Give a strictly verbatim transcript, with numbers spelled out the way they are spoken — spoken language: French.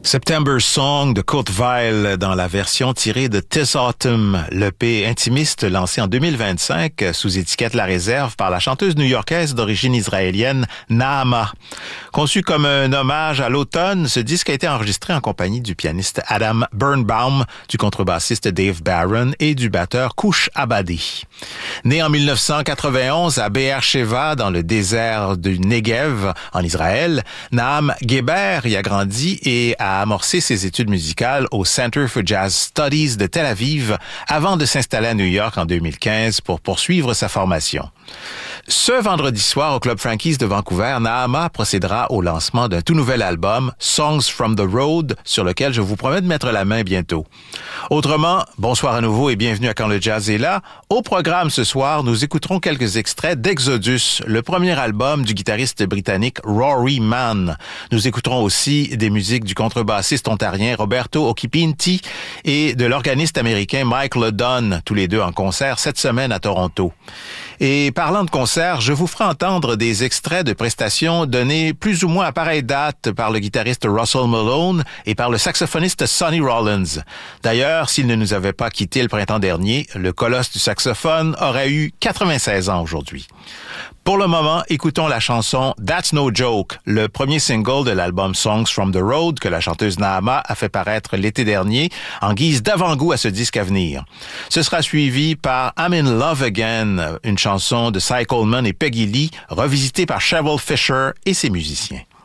September Song de Kurt Weill dans la version tirée de This Autumn, l'E P intimiste lancé en deux mille vingt-cinq sous étiquette La Réserve par la chanteuse new-yorkaise d'origine israélienne Naama. Conçu comme un hommage à l'automne, ce disque a été enregistré en compagnie du pianiste Adam Birnbaum, du contrebassiste Dave Barron et du batteur Kouch Abadi. Né en mille neuf cent quatre-vingt-onze à Be'er Sheva dans le désert du Negev en Israël, Naham Geber y a grandi et a amorcé ses études musicales au Center for Jazz Studies de Tel Aviv avant de s'installer à New York en deux mille quinze pour poursuivre sa formation. Ce vendredi soir au Club Frankie's de Vancouver, Nahama procédera au lancement d'un tout nouvel album, Songs from the Road, sur lequel je vous promets de mettre la main bientôt. Autrement, bonsoir à nouveau et bienvenue à Quand le Jazz est là. Au programme ce soir, nous écouterons quelques extraits d'Exodus, le premier album du guitariste britannique Rory Mann. Nous écouterons aussi des musiques du contrebassiste ontarien Roberto Occhipinti et de l'organiste américain Mike Ledon, tous les deux en concert cette semaine à Toronto. Et parlant de concert, je vous ferai entendre des extraits de prestations données plus ou moins à pareille date par le guitariste Russell Malone et par le saxophoniste Sonny Rollins. D'ailleurs, s'il ne nous avait pas quitté le printemps dernier, le colosse du saxophone aurait eu quatre-vingt-seize ans aujourd'hui. Pour le moment, écoutons la chanson That's No Joke, le premier single de l'album Songs from the Road que la chanteuse Nahama a fait paraître l'été dernier en guise d'avant-goût à ce disque à venir. Ce sera suivi par I'm in Love Again, une chanson de Cy Coleman et Peggy Lee, revisitée par Cheryl Fisher et ses musiciens.